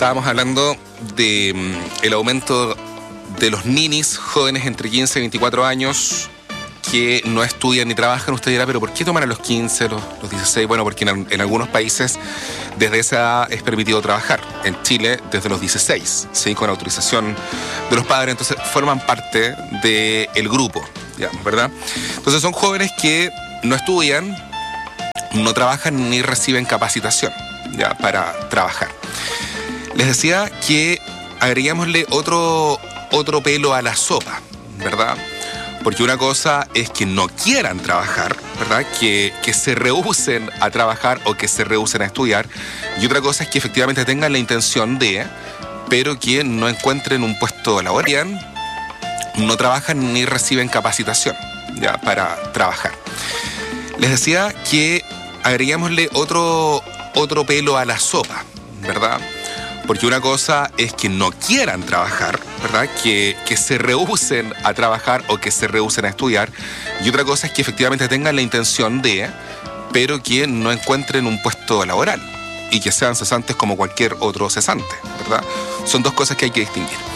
estábamos hablando de el aumento de los ninis, jóvenes entre 15 y 24 años, que no estudian ni trabajan. Usted dirá, pero ¿por qué toman a los 15, los 16? Bueno, porque en algunos países desde esa edad es permitido trabajar. En Chile, desde los 16, ¿sí? Con autorización de los padres. Entonces, forman parte del grupo, digamos, ¿verdad? Entonces, son jóvenes que no estudian, no trabajan ni reciben capacitación, ¿ya? Para trabajar. Les decía que agreguémosle otro pelo a la sopa, ¿verdad? Porque una cosa es que no quieran trabajar, ¿verdad? Que se rehúsen a trabajar o que se rehúsen a estudiar. Y otra cosa es que efectivamente tengan la intención de, pero que no encuentren un puesto laboral, no trabajan ni reciben capacitación, ¿ya? Para trabajar. Les decía que agreguémosle otro pelo a la sopa, ¿verdad? Porque una cosa es que no quieran trabajar, ¿verdad? Que se rehúsen a trabajar o que se rehúsen a estudiar. Y otra cosa es que efectivamente tengan la intención de, pero que no encuentren un puesto laboral y que sean cesantes como cualquier otro cesante, ¿verdad? Son dos cosas que hay que distinguir.